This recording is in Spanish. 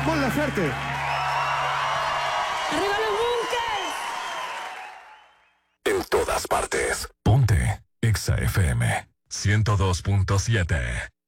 Mon Laferte. ¡Arriba los bunkers! En todas partes. Ponte Exa FM 102.7.